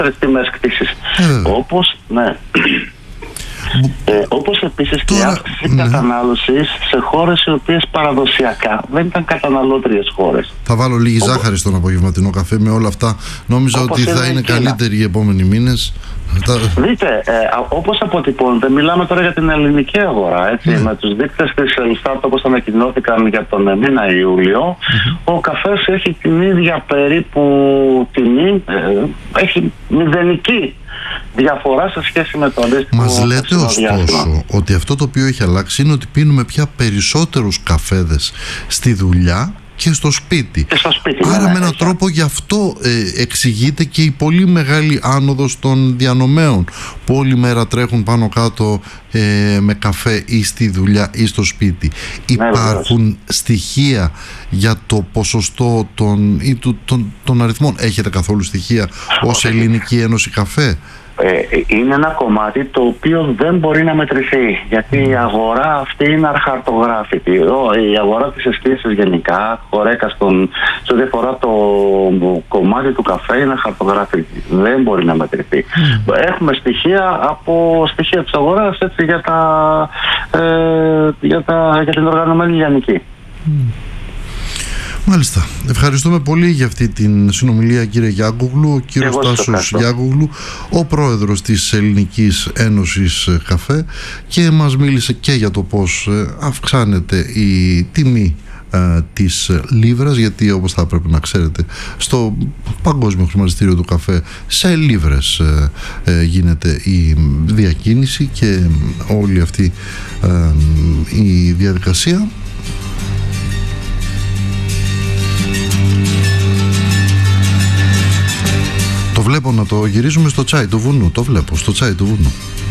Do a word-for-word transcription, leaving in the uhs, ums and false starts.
υψηλότερες τιμές κτήσης. Ε, όπως, ναι. Ε, όπως επίσης και η αύξηση ναι. κατανάλωσης σε χώρες οι οποίες παραδοσιακά δεν ήταν καταναλώτριες χώρες. Θα βάλω λίγη όπως... ζάχαρη στον απογευματινό καφέ με όλα αυτά. Νόμιζα όπως ότι θα είναι καλύτεροι οι επόμενοι μήνες. Δείτε, ε, όπως αποτυπώνεται, μιλάμε τώρα για την ελληνική αγορά, έτσι, mm. με τους δείκτες της Ελστάτ όπως ανακοινώθηκαν για τον μήνα Ιούλιο, mm-hmm. ο καφές έχει την ίδια περίπου τιμή, ε, έχει μηδενική διαφορά σε σχέση με το αντίστοιχο. Μας λέτε ωστόσο ότι αυτό το οποίο έχει αλλάξει είναι ότι πίνουμε πια περισσότερους καφέδες στη δουλειά και στο σπίτι. Και στο σπίτι Άρα ναι, με έναν έχει. τρόπο γι' αυτό ε, εξηγείται και η πολύ μεγάλη άνοδος των διανομέων που όλη μέρα τρέχουν πάνω κάτω ε, με καφέ ή στη δουλειά ή στο σπίτι. Ναι, υπάρχουν βέβαια. στοιχεία για το ποσοστό των, ή του, των, των αριθμών? Έχετε καθόλου στοιχεία ως Ελληνική Ένωση Καφέ? Είναι ένα κομμάτι το οποίο δεν μπορεί να μετρηθεί, γιατί η αγορά αυτή είναι αρχαρτογράφητη. Η αγορά της εστίασης γενικά, χωρέκα στον, σε ό,τι αφορά το κομμάτι του καφέ, είναι αρχαρτογράφητη. Δεν μπορεί να μετρηθεί. Mm. Έχουμε στοιχεία από στοιχεία της αγοράς, έτσι, για, τα, ε, για, τα, για την οργανωμένη λιανική. Mm. Μάλιστα. Ευχαριστούμε πολύ για αυτή την συνομιλία, κύριε Γιάνγκογλου. Ο κύριος Τάσος Γιάνγκογλου, ο πρόεδρος της Ελληνικής Ένωσης Καφέ, και μας μίλησε και για το πώς αυξάνεται η τιμή ε, της λίβρας, γιατί όπως θα πρέπει να ξέρετε στο παγκόσμιο χρηματιστήριο του καφέ σε λίβρες ε, ε, γίνεται η διακίνηση και όλη αυτή ε, η διαδικασία. Το βλέπω να το γυρίζουμε στο τσάι του βουνού. Το βλέπω στο τσάι του βουνού.